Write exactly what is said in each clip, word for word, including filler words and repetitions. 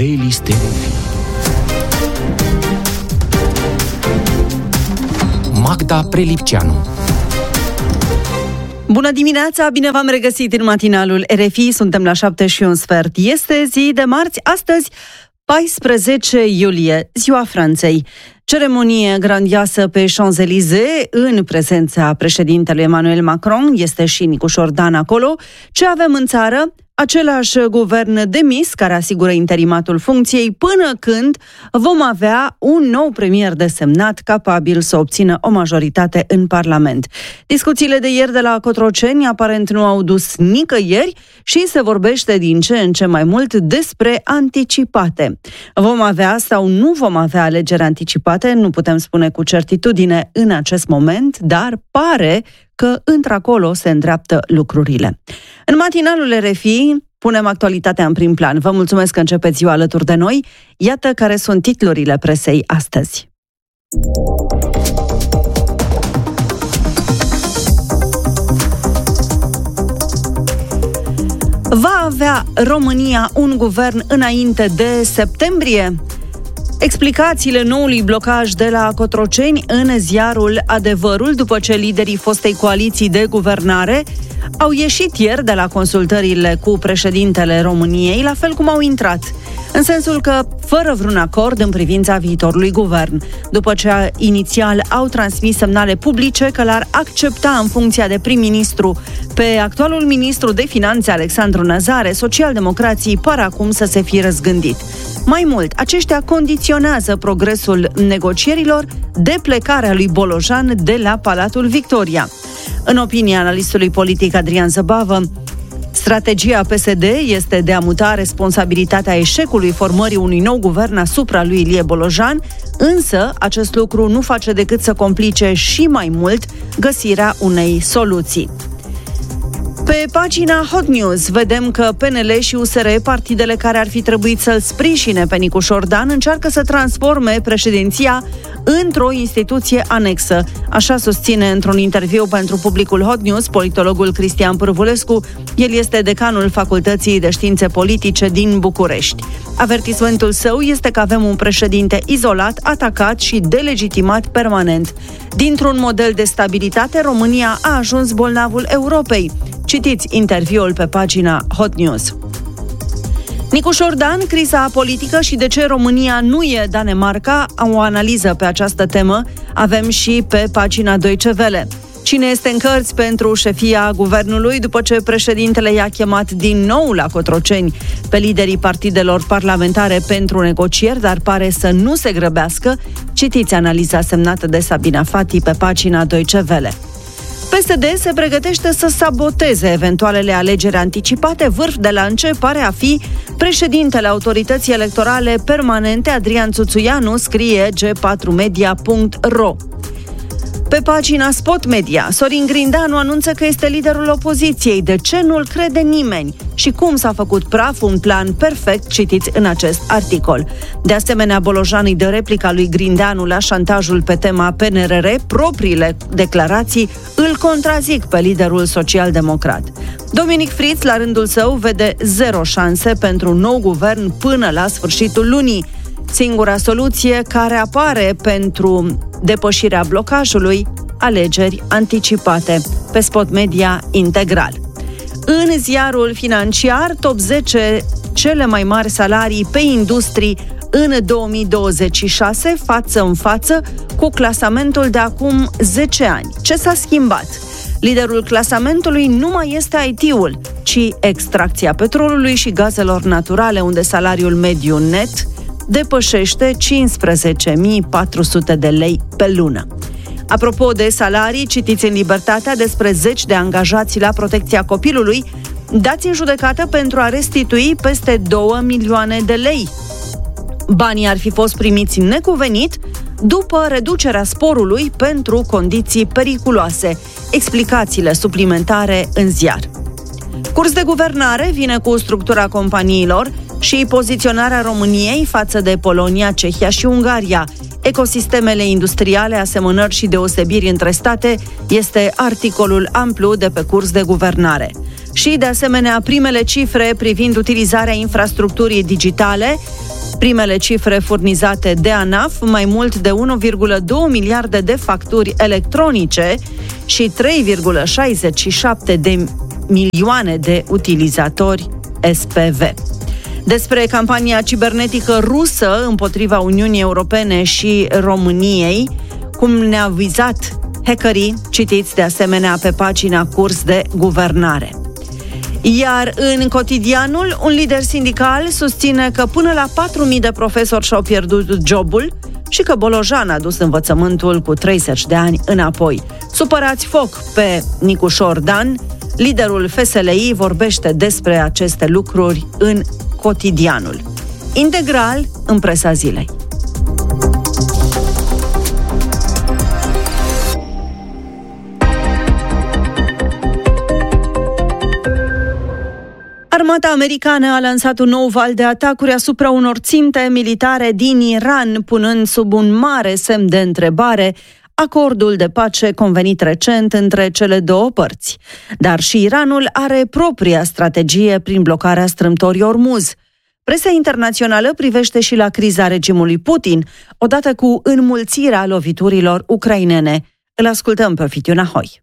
Playlist R F I. Magda Prelipceanu. Bună dimineața, bine v-am regăsit în matinalul R F I, suntem la șapte și un sfert. Este zi de marți, astăzi paisprezece iulie, ziua Franței. Ceremonie grandioasă pe Champs-Élysées în prezența președintelui Emmanuel Macron, este și Nicușor Dan acolo. Ce avem în țară? Același guvern demis care asigură interimatul funcției până când vom avea un nou premier desemnat capabil să obțină o majoritate în Parlament. Discuțiile de ieri de la Cotroceni aparent nu au dus nicăieri și se vorbește din ce în ce mai mult despre anticipate. Vom avea sau nu vom avea alegeri anticipate, nu putem spune cu certitudine în acest moment, dar pare că într-acolo se îndreaptă lucrurile. În matinalul R F I punem actualitatea în prim plan. Vă mulțumesc că începeți ziua alături de noi. Iată care sunt titlurile presei astăzi. Va avea România un guvern înainte de septembrie? Explicațiile noului blocaj de la Cotroceni în ziarul Adevărul, după ce liderii fostei coaliții de guvernare au ieșit ieri de la consultările cu președintele României, la fel cum au intrat, în sensul că fără vreun acord în privința viitorului guvern, după ce inițial au transmis semnale publice că l-ar accepta în funcția de prim-ministru pe actualul ministru de finanțe Alexandru Nazare, socialdemocrații par acum să se fi răzgândit. Mai mult, aceștia condiționează progresul negocierilor de plecarea lui Bolojan de la Palatul Victoria. În opinia analistului politic Adrian Zăbavă, strategia P S D este de a muta responsabilitatea eșecului formării unui nou guvern asupra lui Ilie Bolojan, însă acest lucru nu face decât să complice și mai mult găsirea unei soluții. Pe pagina Hot News vedem că P N L și U S R, partidele care ar fi trebuit să-l sprijine pe Nicușor Dan, încearcă să transforme președinția într-o instituție anexă. Așa susține într-un interviu pentru publicul Hot News politologul Cristian Pârvulescu. El este decanul Facultății de Științe Politice din București. Avertismentul său este că avem un președinte izolat, atacat și delegitimat permanent. Dintr-un model de stabilitate, România a ajuns bolnavul Europei. Citiți interviul pe pagina Hot News. Nicușor Dan, criza politică și de ce România nu e Danemarca, o analiză pe această temă avem și pe pagina Deutsche Welle. Cine este în cărți pentru șefia guvernului după ce președintele i-a chemat din nou la Cotroceni pe liderii partidelor parlamentare pentru negocieri, dar pare să nu se grăbească? Citiți analiza semnată de Sabina Fati pe pagina Deutsche Welle. P S D se pregătește să saboteze eventualele alegeri anticipate. Vârf de lance pare a fi președintele Autorității Electorale Permanente, Adrian Țuțuianu, scrie G patru media punct ro. Pe pagina Spot Media, Sorin Grindeanu anunță că este liderul opoziției. De ce nu-l crede nimeni? Și cum s-a făcut praf un plan perfect, citiți în acest articol. De asemenea, Bolojan îi dă replica lui Grindeanu la șantajul pe tema P N R R. Propriile declarații îl contrazic pe liderul social-democrat. Dominic Fritz, la rândul său, vede zero șanse pentru un nou guvern până la sfârșitul lunii. Singura soluție care apare pentru depășirea blocajului, alegeri anticipate. Pe Spot Media integral. În ziarul financiar, top zece cele mai mari salarii pe industrii în două mii douăzeci și șase, față în față cu clasamentul de acum zece ani. Ce s-a schimbat? Liderul clasamentului nu mai este I T-ul, ci extracția petrolului și gazelor naturale, unde salariul mediu net depășește cincisprezece mii patru sute de lei pe lună. Apropo de salarii, citiți în Libertatea despre zeci de angajați la protecția copilului dați în judecată pentru a restitui peste două milioane de lei. Banii ar fi fost primiți necuvenit după reducerea sporului pentru condiții periculoase. Explicațiile suplimentare în ziar. Curs de guvernare vine cu structura companiilor și poziționarea României față de Polonia, Cehia și Ungaria. Ecosistemele industriale, asemănări și deosebiri între state este articolul amplu de pe Curs de guvernare. și, de asemenea, primele cifre privind utilizarea infrastructurii digitale, primele cifre furnizate de ANAF, mai mult de unu virgulă doi miliarde de facturi electronice și trei virgulă șaizeci și șapte de milioane de utilizatori S P V. Despre campania cibernetică rusă împotriva Uniunii Europene și României, cum ne-a vizat hackerii, citiți de asemenea pe pagina Curs de Guvernare. Iar în Cotidianul, un lider sindical susține că până la patru mii de profesori și-au pierdut jobul și că Bolojan a dus învățământul cu treizeci de ani înapoi. Supărați foc pe Nicușor Dan, liderul F S L I vorbește despre aceste lucruri în Cotidianul. Integral în Presa Zilei. Armata americană a lansat un nou val de atacuri asupra unor ținte militare din Iran, punând sub un mare semn de întrebare acordul de pace convenit recent între cele două părți. Dar și Iranul are propria strategie prin blocarea strâmtorii Ormuz. Presa internațională privește și la criza regimului Putin, odată cu înmulțirea loviturilor ucrainene. Îl ascultăm pe Fitiu Nahoi.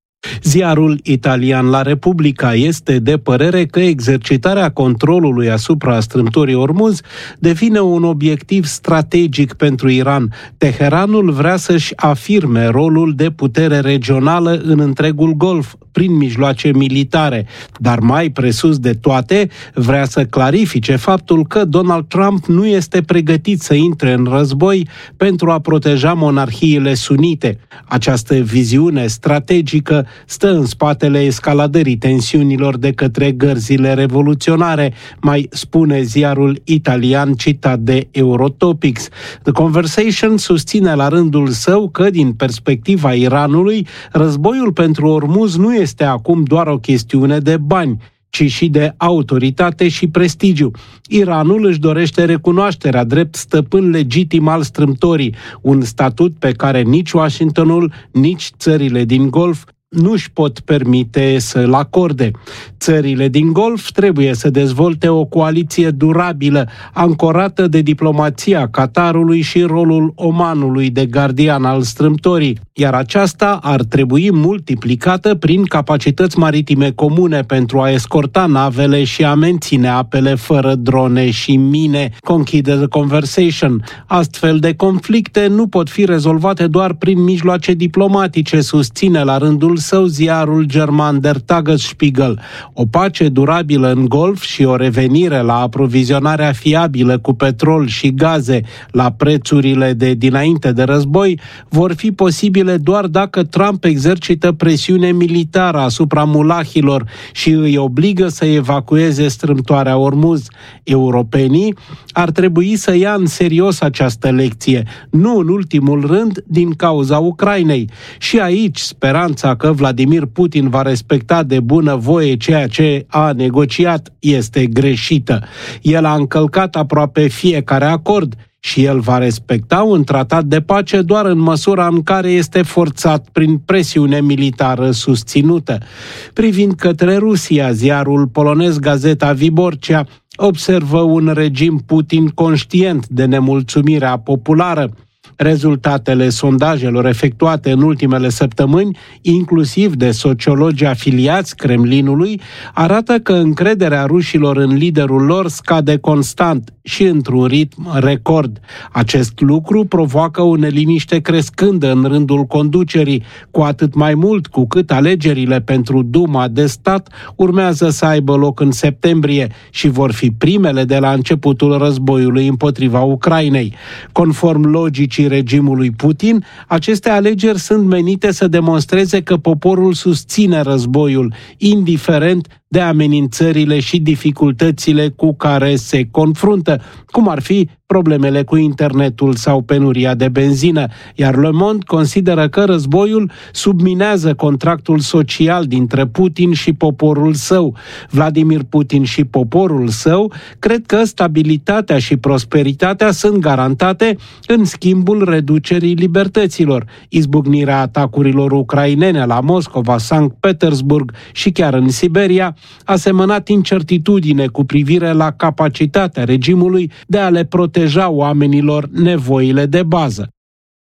Ziarul italian La Repubblica este de părere că exercitarea controlului asupra strâmtorii Ormuz devine un obiectiv strategic pentru Iran. Teheranul vrea să-și afirme rolul de putere regională în întregul Golf, prin mijloace militare, dar mai presus de toate, vrea să clarifice faptul că Donald Trump nu este pregătit să intre în război pentru a proteja monarhiile sunite. Această viziune strategică stă în spatele escaladării tensiunilor de către gărzile revoluționare, mai spune ziarul italian citat de Eurotopics. The Conversation susține la rândul său că, din perspectiva Iranului, războiul pentru Ormuz nu este acum doar o chestiune de bani, ci și de autoritate și prestigiu. Iranul își dorește recunoașterea drept stăpân legitim al strâmtorii, un statut pe care nici Washingtonul, nici țările din Golf nu își pot permite să-l acorde. Țările din Golf trebuie să dezvolte o coaliție durabilă, ancorată de diplomația Qatarului și rolul Omanului de gardian al strâmtorii, iar aceasta ar trebui multiplicată prin capacități maritime comune pentru a escorta navele și a menține apele fără drone și mine, conchide The Conversation. Astfel de conflicte nu pot fi rezolvate doar prin mijloace diplomatice, susține la rândul său ziarul german Der Tagesspiegel. O pace durabilă în Golf și o revenire la aprovizionarea fiabilă cu petrol și gaze la prețurile de dinainte de război vor fi posibile doar dacă Trump exercită presiune militară asupra mulahilor și îi obligă să evacueze strâmtoarea Ormuz. Europenii ar trebui să ia în serios această lecție, nu în ultimul rând din cauza Ucrainei. Și aici speranța că Vladimir Putin va respecta de bună voie ceea ce a negociat este greșită. El a încălcat aproape fiecare acord și el va respecta un tratat de pace doar în măsura în care este forțat prin presiune militară susținută. Privind către Rusia, ziarul polonez Gazeta Wyborcza observă un regim Putin conștient de nemulțumirea populară. Rezultatele sondajelor efectuate în ultimele săptămâni, inclusiv de sociologi afiliați Kremlinului, arată că încrederea rușilor în liderul lor scade constant și într-un ritm record. Acest lucru provoacă o neliniște crescândă în rândul conducerii, cu atât mai mult cu cât alegerile pentru Duma de stat urmează să aibă loc în septembrie și vor fi primele de la începutul războiului împotriva Ucrainei. Conform logicii regimului Putin, aceste alegeri sunt menite să demonstreze că poporul susține războiul, indiferent de amenințările și dificultățile cu care se confruntă, cum ar fi problemele cu internetul sau penuria de benzină, iar Le Monde consideră că războiul subminează contractul social dintre Putin și poporul său. Vladimir Putin și poporul său cred că stabilitatea și prosperitatea sunt garantate în schimbul reducerii libertăților. Izbucnirea atacurilor ucrainene la Moscova, Sankt Petersburg și chiar în Siberia a semănat incertitudine cu privire la capacitatea regimului de a le proteja oamenilor nevoile de bază.